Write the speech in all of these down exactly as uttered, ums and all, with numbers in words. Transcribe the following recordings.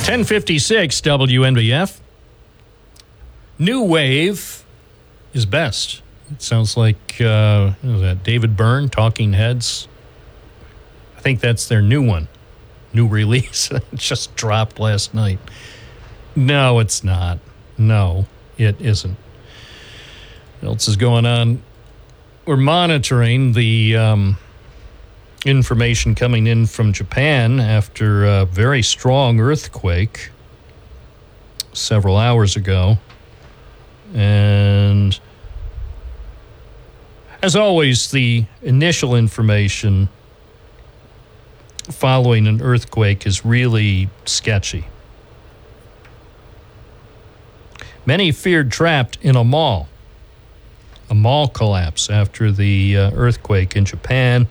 ten fifty-six W N B F. New Wave is best. It sounds like uh, what was that David Byrne, Talking Heads. I think that's their new one, new release. It just dropped last night. No, it's not. No, it isn't. What else is going on? We're monitoring the um, information coming in from Japan after a very strong earthquake several hours ago. And as always, the initial information following an earthquake is really sketchy. Many feared trapped in a mall. A mall collapse after the uh, earthquake in Japan.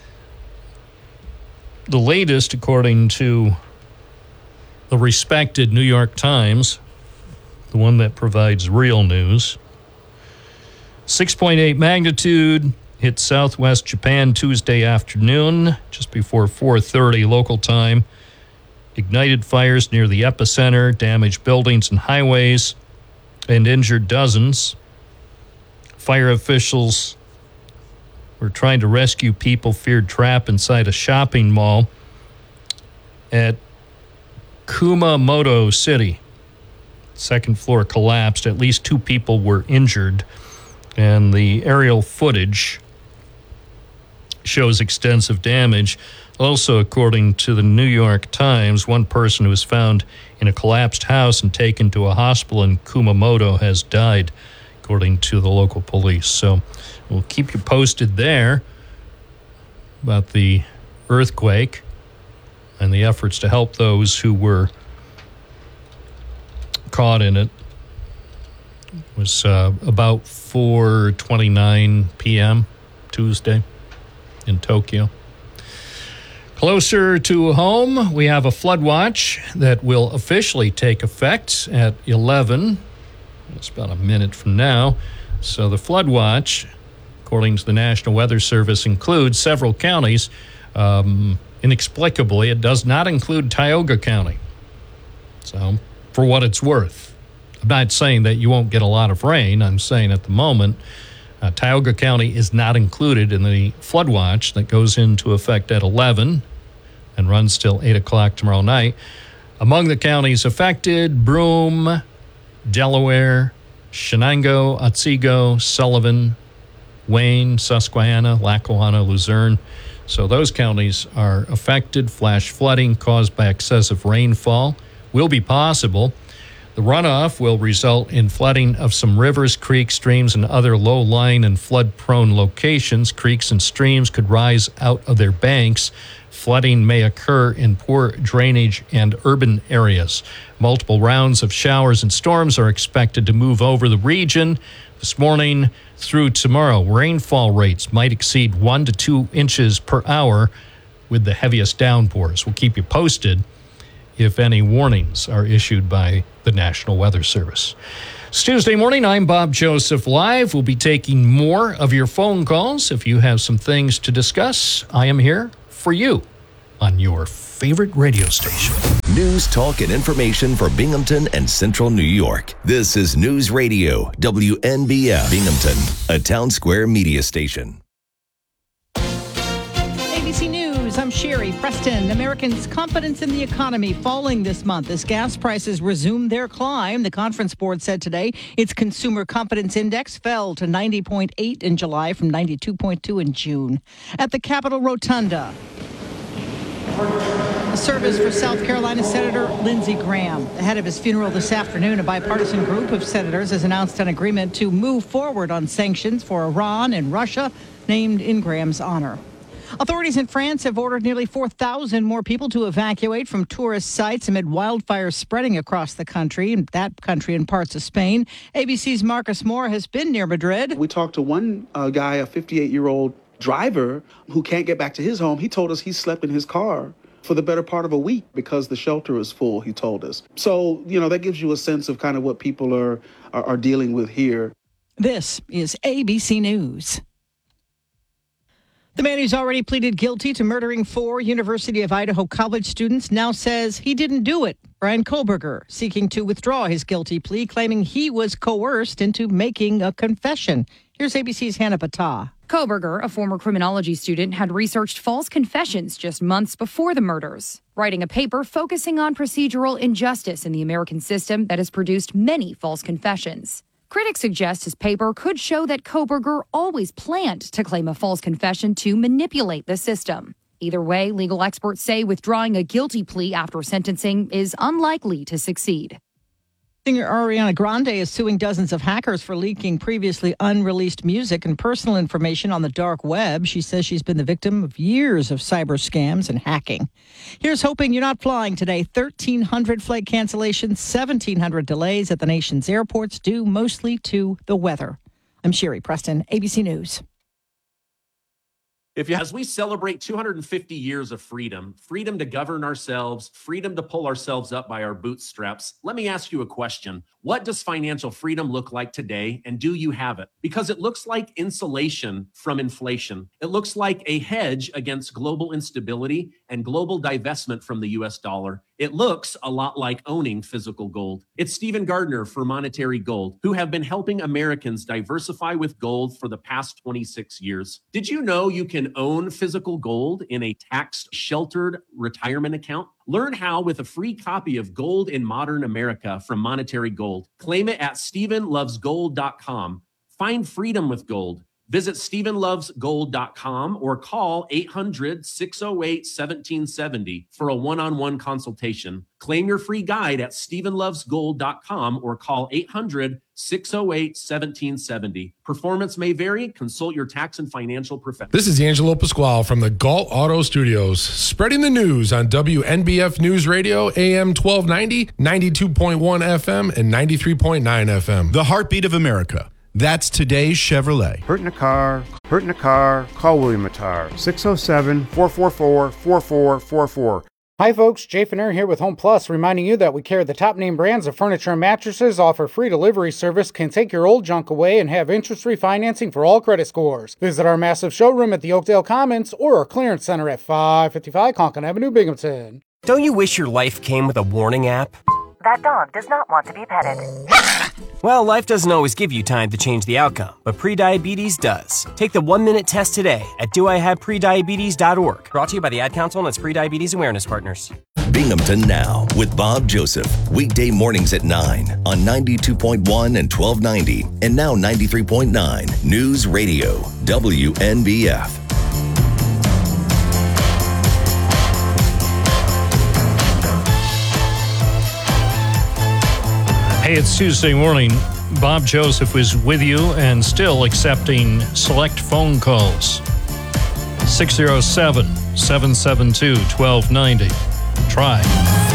The latest, according to the respected New York Times, the one that provides real news, six point eight magnitude hit southwest Japan Tuesday afternoon, just before four thirty local time. Ignited fires near the epicenter, damaged buildings and highways, and injured dozens. Fire officials were trying to rescue people feared trapped inside a shopping mall at Kumamoto City. Second floor collapsed. At least two people were injured. And the aerial footage shows extensive damage. Also, according to the New York Times, one person who was found in a collapsed house and taken to a hospital in Kumamoto has died, according to the local police. So we'll keep you posted there about the earthquake and the efforts to help those who were caught in it. It was uh, about four twenty-nine p.m. Tuesday in Tokyo. Closer to home, we have a flood watch that will officially take effect at eleven. It's about a minute from now. So the flood watch, according to the National Weather Service, includes several counties. Um, inexplicably, it does not include Tioga County. So, for what it's worth, I'm not saying that you won't get a lot of rain. I'm saying at the moment, uh, Tioga County is not included in the flood watch that goes into effect at eleven and runs till eight o'clock tomorrow night. Among the counties affected, Broome, Delaware, Shenango, Otsego, Sullivan, Wayne, Susquehanna, Lackawanna, Luzerne. So those counties are affected. Flash flooding caused by excessive rainfall will be possible. The runoff will result in flooding of some rivers, creeks, streams, and other low-lying and flood-prone locations. Creeks and streams could rise out of their banks. Flooding may occur in poor drainage and urban areas. Multiple rounds of showers and storms are expected to move over the region this morning through tomorrow. Rainfall rates might exceed one to two inches per hour with the heaviest downpours. We'll keep you posted if any warnings are issued by the National Weather Service. It's Tuesday morning. I'm Bob Joseph Live. We'll be taking more of your phone calls. If you have some things to discuss, I am here for you on your favorite radio station. News, talk, and information for Binghamton and Central New York. This is News Radio, W N B F Binghamton, a Town Square media station. A B C News, I'm Sherry Preston. Americans' confidence in the economy falling this month as gas prices resume their climb. The Conference Board said today its Consumer Confidence Index fell to ninety point eight in July from ninety-two point two in June. At the Capitol Rotunda, a service for South Carolina Senator Lindsey Graham. Ahead of his funeral this afternoon, a bipartisan group of senators has announced an agreement to move forward on sanctions for Iran and Russia, named in Graham's honor. Authorities in France have ordered nearly four thousand more people to evacuate from tourist sites amid wildfires spreading across the country, that country and parts of Spain. A B C's Marcus Moore has been near Madrid. We talked to one uh, guy, a fifty-eight-year-old driver who can't get back to his home. He told us he slept in his car for the better part of a week because the shelter is full, he told us. So, you know, that gives you a sense of kind of what people are, are, are dealing with here. This is A B C News. The man who's already pleaded guilty to murdering four University of Idaho college students now says he didn't do it. Brian Koberger seeking to withdraw his guilty plea, claiming he was coerced into making a confession. Here's A B C's Hannah Battah. Koberger, a former criminology student, had researched false confessions just months before the murders, writing a paper focusing on procedural injustice in the American system that has produced many false confessions. Critics suggest his paper could show that Koberger always planned to claim a false confession to manipulate the system. Either way, legal experts say withdrawing a guilty plea after sentencing is unlikely to succeed. Singer Ariana Grande is suing dozens of hackers for leaking previously unreleased music and personal information on the dark web. She says she's been the victim of years of cyber scams and hacking. Here's hoping you're not flying today. thirteen hundred flight cancellations, seventeen hundred delays at the nation's airports due mostly to the weather. I'm Sherry Preston, A B C News. If you, as we celebrate two hundred fifty years of freedom, freedom to govern ourselves, freedom to pull ourselves up by our bootstraps, let me ask you a question. What does financial freedom look like today, and do you have it? Because it looks like insulation from inflation. It looks like a hedge against global instability and global divestment from the U S dollar. It looks a lot like owning physical gold. It's Stephen Gardner for Monetary Gold, who have been helping Americans diversify with gold for the past twenty-six years. Did you know you can own physical gold in a tax-sheltered retirement account? Learn how with a free copy of Gold in Modern America from Monetary Gold. Claim it at stephen loves gold dot com. Find freedom with gold. Visit stephen loves gold dot com or call eight hundred, six oh eight, one seven seven oh for a one-on-one consultation. Claim your free guide at stephen loves gold dot com or call eight hundred, six oh eight, one seven seven oh. Performance may vary. Consult your tax and financial professional. This is Angelo Pasquale from the Galt Auto Studios, spreading the news on W N B F News Radio, A M twelve ninety, ninety-two point one F M, and ninety-three point nine F M. The heartbeat of America. That's today's Chevrolet. Hurt in a car, hurt in a car, call William Attar, six oh seven, four four four, four four four four. Hi folks, Jay Finner here with Home Plus, reminding you that we carry the top name brands of furniture and mattresses, offer free delivery service, can take your old junk away, and have interest-free financing for all credit scores. Visit our massive showroom at the Oakdale Commons or our clearance center at five fifty-five Conklin Avenue, Binghamton. Don't you wish your life came with a warning app? That dog does not want to be petted. Well, life doesn't always give you time to change the outcome, but prediabetes does. Take the one-minute test today at do I have prediabetes dot org. Brought to you by the Ad Council and its Prediabetes Awareness Partners. Binghamton Now with Bob Joseph. Weekday mornings at nine on ninety-two point one and twelve ninety and now ninety-three point nine News Radio, W N B F. Hey, it's Tuesday morning. Bob Joseph was with you and still accepting select phone calls. six oh seven, seven seven two, one two nine oh. Try.